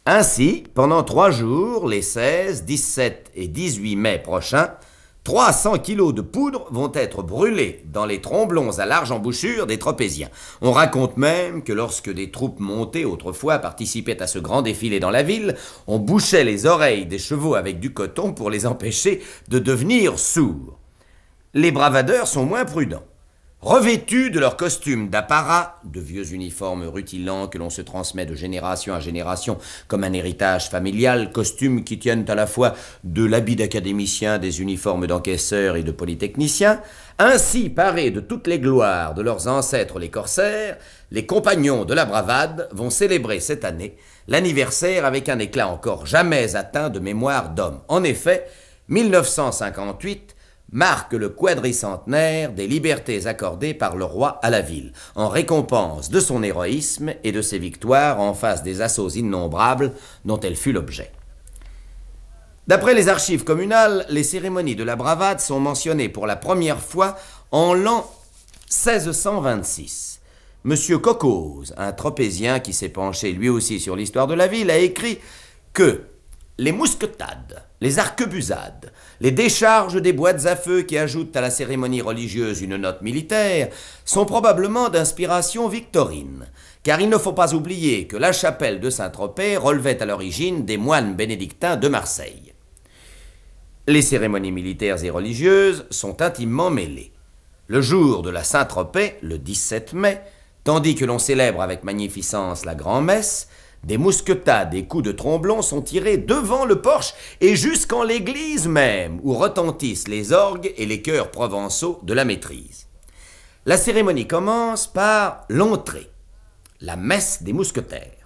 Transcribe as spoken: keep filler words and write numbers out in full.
Ainsi, pendant trois jours, les seize, dix-sept et dix-huit mai prochains, trois cents kilos de poudre vont être brûlés dans les tromblons à large embouchure des Tropéziens. On raconte même que lorsque des troupes montées autrefois participaient à ce grand défilé dans la ville, on bouchait les oreilles des chevaux avec du coton pour les empêcher de devenir sourds. Les bravadeurs sont moins prudents. Revêtus de leurs costumes d'apparat, de vieux uniformes rutilants que l'on se transmet de génération à génération comme un héritage familial, costumes qui tiennent à la fois de l'habit d'académicien, des uniformes d'encaisseurs et de polytechniciens, ainsi parés de toutes les gloires de leurs ancêtres les corsaires, les compagnons de la bravade vont célébrer cette année l'anniversaire avec un éclat encore jamais atteint de mémoire d'homme. En effet, mille neuf cent cinquante-huit marque le quadricentenaire des libertés accordées par le roi à la ville, en récompense de son héroïsme et de ses victoires en face des assauts innombrables dont elle fut l'objet. D'après les archives communales, les cérémonies de la bravade sont mentionnées pour la première fois en l'an seize cent vingt-six. Monsieur Cocose, un tropézien qui s'est penché lui aussi sur l'histoire de la ville, a écrit que les mousquetades, les arquebusades, les décharges des boîtes à feu qui ajoutent à la cérémonie religieuse une note militaire sont probablement d'inspiration victorine, car il ne faut pas oublier que la chapelle de Saint-Tropez relevait à l'origine des moines bénédictins de Marseille. Les cérémonies militaires et religieuses sont intimement mêlées. Le jour de la Saint-Tropez, le dix-sept mai, tandis que l'on célèbre avec magnificence la grand-messe, des mousquetades et coups de tromblon sont tirés devant le porche et jusqu'en l'église même, où retentissent les orgues et les chœurs provençaux de la maîtrise. La cérémonie commence par l'entrée, la messe des mousquetaires.